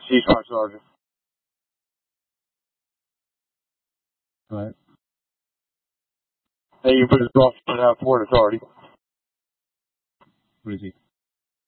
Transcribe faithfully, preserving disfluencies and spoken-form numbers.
Ceasefire Sergeant. Right. Hey, you put his officer out Port Authority. What is he?